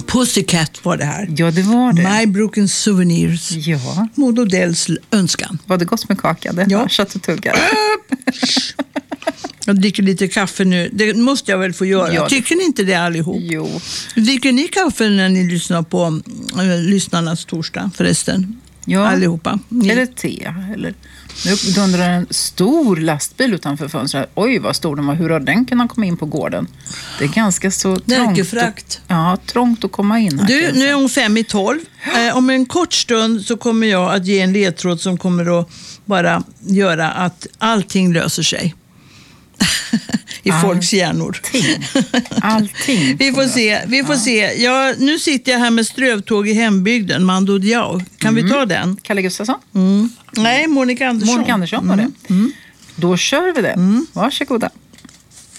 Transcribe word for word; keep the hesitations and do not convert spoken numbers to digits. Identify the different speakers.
Speaker 1: Pussycat var det här.
Speaker 2: Ja, det var det.
Speaker 1: My Broken Souvenirs.
Speaker 2: Ja.
Speaker 1: Maud Odells önskan.
Speaker 2: Var det gott med kaka? Det
Speaker 1: Ja.
Speaker 2: kött och tuggar.
Speaker 1: Jag dricker lite kaffe nu. Det måste jag väl få göra.
Speaker 2: Ja, det...
Speaker 1: Tycker ni inte det allihop?
Speaker 2: Jo.
Speaker 1: Dricker ni kaffe när ni lyssnar på äh, lyssnarnas torsdag förresten?
Speaker 2: Ja.
Speaker 1: Allihopa. Ni...
Speaker 2: Eller te. Eller... Nu dundrar en stor lastbil utanför fönstret. Oj, vad stor den var. Hur har den kunnat komma in på gården? Det är ganska så trångt. Och, ja, trångt att komma in här.
Speaker 1: Du, nu är hon fem i tolv. Eh, om en kort stund så kommer jag att ge en ledtråd som kommer att bara göra att allting löser sig. I All... folks hjärnor.
Speaker 2: Allting. Allting.
Speaker 1: vi får se. Vi får ja. se. Ja, nu sitter jag här med Strövtåg i hembygden. Mando Diao. Kan mm. vi ta den?
Speaker 2: Kalle Gustafsson?
Speaker 1: Mm. Nej, Monica Andersson.
Speaker 2: Monica Andersson var det.
Speaker 1: Mm. Mm.
Speaker 2: Då kör vi det.
Speaker 1: Mm.
Speaker 2: Varsågoda.